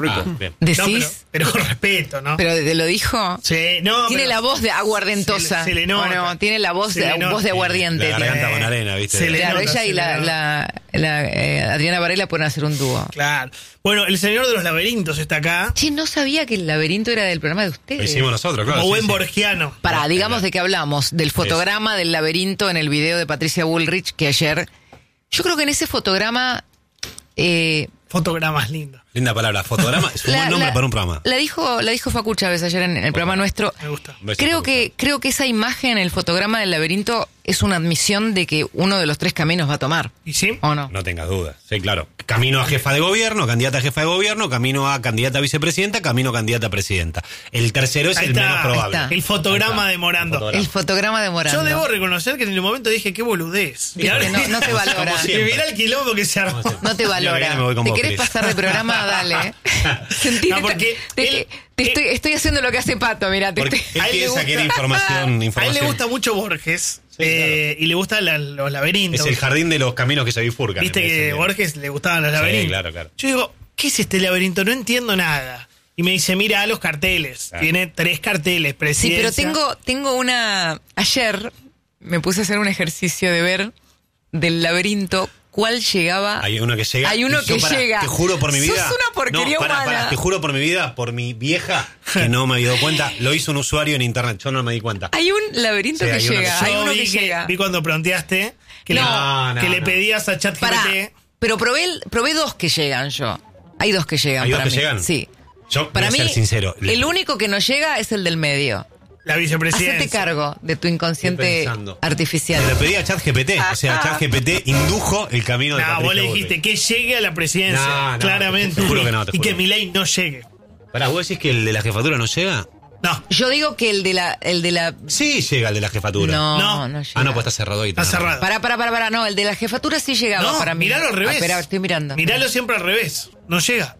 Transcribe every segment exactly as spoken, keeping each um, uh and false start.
Ah, ¿Decís? No, pero, pero con respeto, ¿no? ¿Pero te lo dijo? Sí, no, Tiene pero la voz de aguardentosa. Se le, se le nota. ¿O no? Tiene la voz Se de, le nota. voz de aguardiente. La garganta tiene. con arena, ¿viste? Se le Claro, nota, ella se y le la, nota. la, la eh, Adriana Varela pueden hacer un dúo. Claro. Bueno, el señor de los laberintos está acá. Che, no sabía que el laberinto era del programa de Lo ustedes. hicimos nosotros, claro. Como sí, buen sí. borgiano. Pará, digamos de qué hablamos. Del fotograma del laberinto en el video de Patricia Bullrich que ayer... Yo creo que en ese fotograma... Eh, Fotogramas lindos. Linda palabra, fotograma. Es un buen nombre para un programa. La dijo, la dijo Facu Chávez ayer en, en el programa nuestro. Me gusta. Beso, Creo Facu. que, creo que esa imagen, el fotograma del laberinto, es una admisión de que uno de los tres caminos va a tomar. ¿Y sí? ¿O no? No tengas dudas. Sí, claro. Camino a jefa de gobierno, candidata a jefa de gobierno, camino a candidata a vicepresidenta, camino a candidata a presidenta. El tercero es Ahí el está, menos ahí probable. está. El fotograma Ahí de Morando. El fotograma. El fotograma de Morando. Yo debo reconocer que en el momento dije, qué boludez. Viste, no- no te valora. Como Que siempre. mirá el quilombo que se armó. No te Yo que valora. me voy con ¿Te vos, querés Cris. pasar de programa? Dale. Sentí No, que porque te, él- te él- estoy, estoy haciendo lo que hace Pato, mirá. Te Porque estoy- él A él le piensa que era gusta- información, A él información. le gusta mucho Borges. Sí, eh, y le gustan la- los laberintos. Es el jardín de los caminos que se bifurcan. Viste me que parece. Borges le gustaban los Sí, laberintos. claro, claro. Yo digo, ¿qué es este laberinto? No entiendo nada. Y me dice, mira los carteles. Claro. Tiene tres carteles, Sí, presidencia. pero tengo, tengo una... Ayer me puse a hacer un ejercicio de ver del laberinto cuál llegaba... Hay uno que llega. Hay uno y yo, que pará, llega. Te juro por mi Sos vida. una porquería no, pará, humana. pará, te juro por mi vida, por mi vieja, que no me había dado cuenta. Lo hizo un usuario en internet. Yo no me di cuenta. Hay un laberinto Sí, que hay uno llega. que- Hay Yo uno vi, que llega. vi cuando pronteaste que, No, le, no, que le no. pedías a Pará, ChatGPT. pero probé, el- probé dos que llegan yo. Hay dos que llegan ¿Hay dos para que mí. llegan? Sí. Yo Para voy a mí, ser sincero. el único que no llega es el del medio. La vicepresidencia. Hacete cargo de tu Estoy inconsciente pensando. artificial. Le pedí a ChatGPT. O sea, ChatGPT indujo el camino de No, Patricia vos le Bullrich. dijiste que llegue a la presidencia. No, no, claramente. te juro que no, te y juro. que Milei no llegue. Pará, ¿vos decís que el de la jefatura no llega? No, Yo digo que el de la... El de la Sí llega el de la jefatura. no, No. no, llega. Ah, no, pues está cerrado ahí. está tenés razón. cerrado. Pará, pará, pará, pará, no, el de la jefatura sí llegaba No, para mí. miralo al revés. Ah, espera, estoy mirando. Miralo siempre al revés. No llega.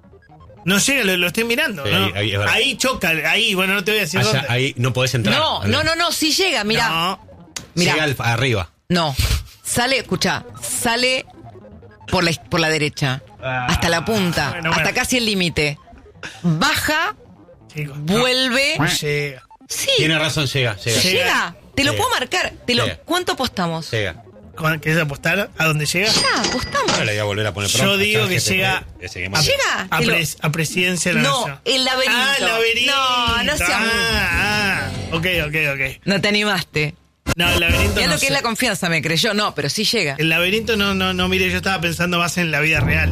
No llega, lo, lo estoy mirando. Sí, ¿no? ahí- ahí es verdad. Ahí choca, ahí, bueno, no te voy a decir Allá, dónde. ahí no podés entrar. No, no, no, no, sí llega, mirá. No, Mirá. Llega al- arriba. No, sale, escucha, sale por la, por la derecha, hasta la punta, bueno, hasta bueno. casi el límite. Baja, chicos. no. vuelve. No llega. Sí, Tiene razón, llega, llega. llega. Llega. Te lo Llega. puedo marcar. Te lo, Llega. ¿Cuánto apostamos? Llega. ¿Con- ¿Querés apostar a dónde llega? Ya, apostamos. Ahora le voy a volver a poner Yo pronto. digo que ChatGPT, llega le seguimos. a, Llega, a, te lo- pres- a presidencia de la No, nación. el laberinto. Ah, el laberinto. No, no seas- Ah, ah, ok, ok, ok. No te animaste. No, el laberinto Mirá no lo que sé. es la confianza, me creyó. No, pero sí llega. El laberinto no, no, no, mire, yo estaba pensando más en la vida real.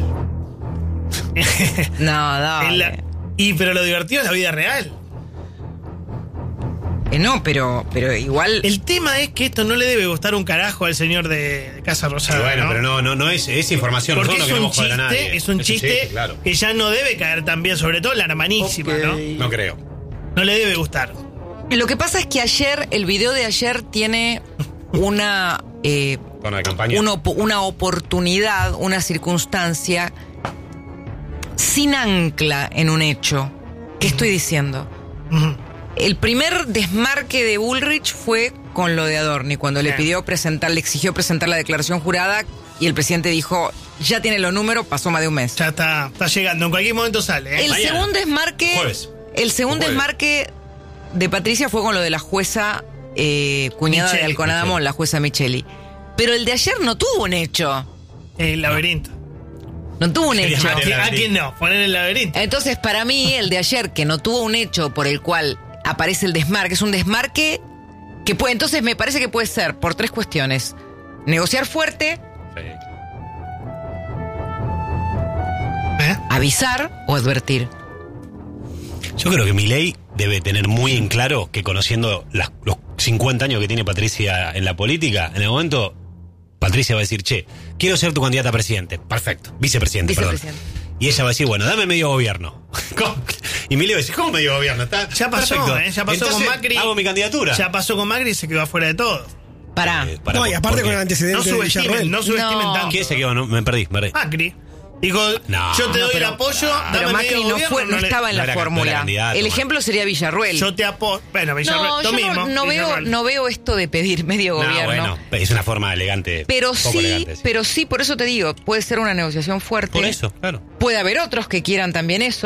No, dale. En la- y pero lo divertido es la vida real. Eh, no, pero, pero igual. El tema es que esto no le debe gustar un carajo al señor de, de Casa Sí, Rosada. bueno, ¿no? pero no, no, no es, es información. Porque Nosotros es no un queremos joder a chiste, nadie. es un chiste claro. que ya no debe caer tan bien, sobre todo la hermanísima, Ok. ¿no? No creo. No le debe gustar. Lo que pasa es que ayer, el video de ayer tiene una. eh, Tono de campaña. una, op- una oportunidad, una circunstancia sin ancla en un hecho. ¿Qué estoy diciendo? Ujú. El primer desmarque de Bullrich fue con lo de Adorni, cuando le Sí. pidió presentar, le exigió presentar la declaración jurada y el presidente dijo, ya tiene los números, pasó más de un mes. Ya está, está llegando, en cualquier momento sale. ¿eh? El Mañana. segundo desmarque, Jueves. el segundo Jueves. desmarque de Patricia fue con lo de la jueza eh, cuñada Micheli. de Alconadamón, la jueza Micheli. Pero el de ayer no tuvo un hecho. El laberinto. No tuvo un Quería hecho. ¿A meter- quién, a quién no? Poner el laberinto. Entonces, para mí, el de ayer, que no tuvo un hecho por el cual aparece el desmarque, es un desmarque que puede, entonces me parece que puede ser por tres cuestiones. Negociar fuerte, Sí. ¿Eh? avisar o advertir. Yo creo que Milei debe tener muy en claro que conociendo las- los cincuenta años que tiene Patricia en la política, en el momento Patricia va a decir, che, quiero ser tu candidata a presidente. Perfecto. Vicepresidente, Vicepresidente. perdón. Y ella va a decir, bueno, dame medio gobierno. ¿Cómo? Y Milei va a decir, ¿cómo medio gobierno? Está Ya pasó, perfecto. ¿eh? Ya pasó Entonces, con Macri. hago mi candidatura. Ya pasó con Macri y se quedó afuera de todo. Pará. Eh, para- No, y aparte porque- con el antecedente No de subestimen, Villarroel. no subestimen No. tanto. ¿Quién se quedó? No, me perdí, me perdí. Macri. Dijo, No, yo te no, doy pero- el apoyo, ah, dame Pero Macri medio no, gobierno, fue, no le- estaba en no la era- no era fórmula. candidato, El bueno. ejemplo sería Villarruel. Yo te apoyo. Bueno, Villarruel, no, lo yo mismo. no, no veo, Villarruel. no veo esto de pedir medio No, gobierno. bueno, es una forma elegante. Pero poco sí, elegante, sí. pero sí, por eso te digo, puede ser una negociación fuerte. Por eso, claro. Puede haber otros que quieran también eso.